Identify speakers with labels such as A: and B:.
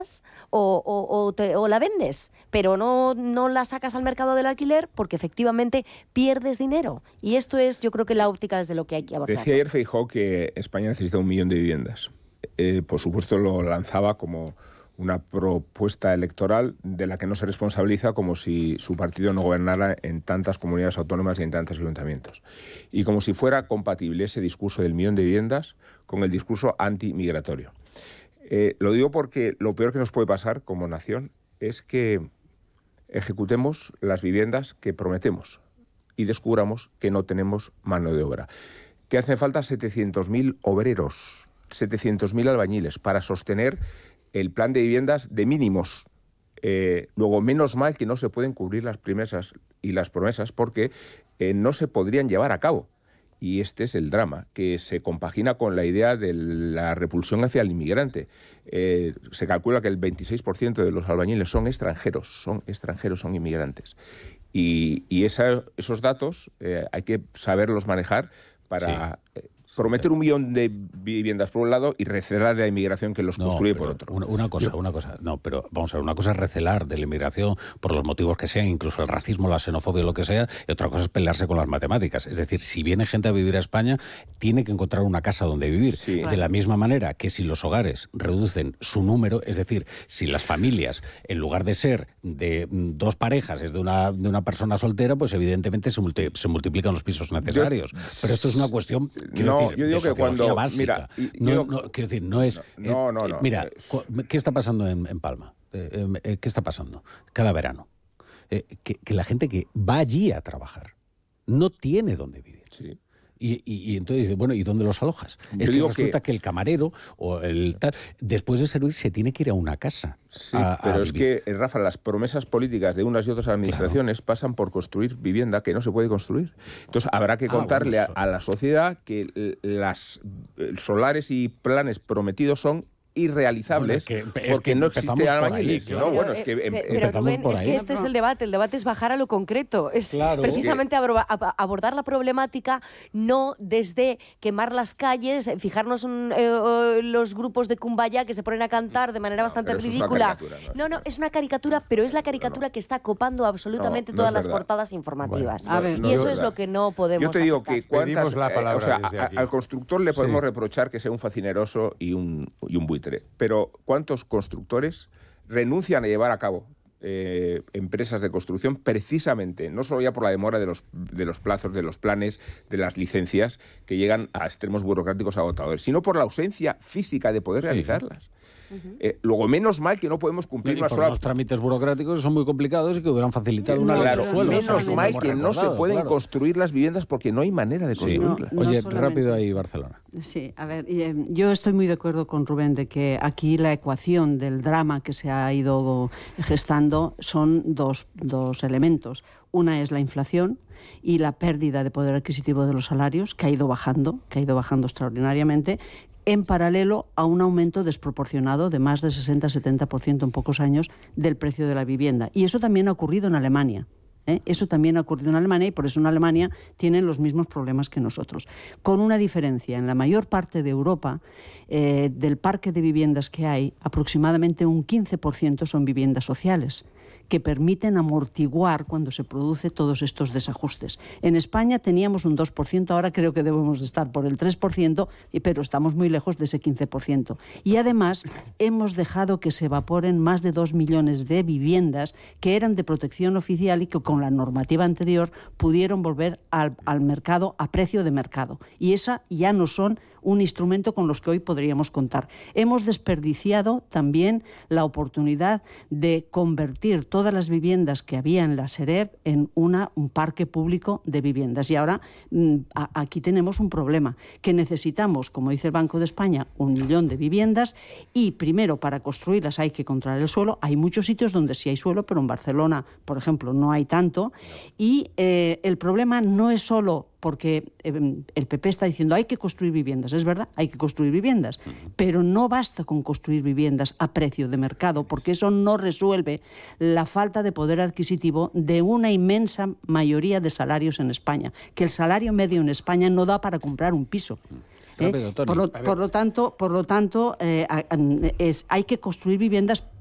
A: o la vendes, pero no la sacas al mercado del alquiler porque efectivamente pierdes dinero. Y esto es, yo creo que la óptica desde lo que hay que abordar.
B: Decía ayer Feijóo que España necesita 1 millón de viviendas. Por supuesto lo lanzaba como una propuesta electoral de la que no se responsabiliza, como si su partido no gobernara en tantas comunidades autónomas y en tantos ayuntamientos. Y como si fuera compatible ese discurso del 1 millón de viviendas con el discurso antimigratorio. Lo digo porque lo peor que nos puede pasar como nación es que ejecutemos las viviendas que prometemos y descubramos que no tenemos mano de obra. Que hacen falta 700.000 obreros, 700.000 albañiles para sostener el plan de viviendas de mínimos. Luego, menos mal que no se pueden cubrir las promesas y las promesas porque no se podrían llevar a cabo. Y este es el drama, que se compagina con la idea de la repulsión hacia el inmigrante. Se calcula que el 26% de los albañiles son extranjeros, son inmigrantes. Y esos datos hay que saberlos manejar para prometer 1 millón de viviendas por un lado y recelar de la inmigración que los construye por otro.
C: Una cosa. No, pero vamos a ver, una cosa es recelar de la inmigración por los motivos que sean, incluso el racismo, la xenofobia, lo que sea, y otra cosa es pelearse con las matemáticas. Es decir, si viene gente a vivir a España, tiene que encontrar una casa donde vivir. Sí. De la misma manera que si los hogares reducen su número, es decir, si las familias, en lugar de ser de 2 parejas, es de una persona soltera, pues evidentemente se multiplican los pisos necesarios. Pero esto es una cuestión...
B: Yo digo que cuando...
C: Básica. Quiero decir, no es... Mira, ¿qué está pasando en Palma? ¿Qué está pasando? Cada verano. Que la gente que va allí a trabajar no tiene dónde vivir.
B: Sí.
C: Y entonces dice, bueno, ¿y dónde los alojas? Es que resulta que el camarero o el tal, después de servir, se tiene que ir a una casa.
B: Sí, pero es que, Rafa, las promesas políticas de unas y otras administraciones pasan por construir vivienda que no se puede construir. Entonces habrá que contarle a la sociedad que las solares y planes prometidos son irrealizables porque no existe albañiles.
A: Pero Rubén, es que este es el debate es bajar a lo concreto, es precisamente abordar la problemática no desde quemar las calles, fijarnos en los grupos de Kumbaya que se ponen a cantar de manera bastante ridícula. Es una caricatura, pero es la caricatura que está copando absolutamente todas las portadas informativas. Y eso es lo que no podemos
B: Yo te digo
A: aceptar.
B: que al constructor le podemos reprochar que sea un facineroso y un buitre. Pero ¿cuántos constructores renuncian a llevar a cabo empresas de construcción precisamente, no solo ya por la demora de los plazos, de los planes, de las licencias, que llegan a extremos burocráticos agotadores, sino por la ausencia física de poder realizarlas? Luego, menos mal que no podemos cumplir una sola...
C: Los trámites burocráticos son muy complicados y que hubieran facilitado una ley de suelo.
B: Menos mal que no se pueden construir las viviendas porque no hay manera de construirlas.
C: Oye, rápido ahí, Barcelona.
D: Sí, a ver, yo estoy muy de acuerdo con Rubén de que aquí la ecuación del drama que se ha ido gestando son dos elementos. Una es la inflación y la pérdida de poder adquisitivo de los salarios, que ha ido bajando extraordinariamente, en paralelo a un aumento desproporcionado de más del 60-70% en pocos años del precio de la vivienda. Y eso también ha ocurrido en Alemania. Eso también ha ocurrido en Alemania y por eso en Alemania tienen los mismos problemas que nosotros. Con una diferencia, en la mayor parte de Europa, del parque de viviendas que hay, aproximadamente un 15% son viviendas sociales, que permiten amortiguar cuando se produce todos estos desajustes. En España teníamos un 2%, ahora creo que debemos de estar por el 3%, pero estamos muy lejos de ese 15%. Y además hemos dejado que se evaporen más de 2 millones de viviendas que eran de protección oficial y que con la normativa anterior pudieron volver al mercado a precio de mercado. Y esa ya no son un instrumento con los que hoy podríamos contar. Hemos desperdiciado también la oportunidad de convertir todas las viviendas que había en la Sareb en un parque público de viviendas. Y ahora aquí tenemos un problema, que necesitamos, como dice el Banco de España, 1 millón de viviendas y primero para construirlas hay que encontrar el suelo. Hay muchos sitios donde sí hay suelo, pero en Barcelona, por ejemplo, no hay tanto. Y el problema no es solo porque el PP está diciendo hay que construir viviendas, es verdad, hay que construir viviendas, pero no basta con construir viviendas a precio de mercado, porque eso no resuelve la falta de poder adquisitivo de una inmensa mayoría de salarios en España, que el salario medio en España no da para comprar un piso.
C: Rápido, Toni.
D: Por lo tanto, hay que construir viviendas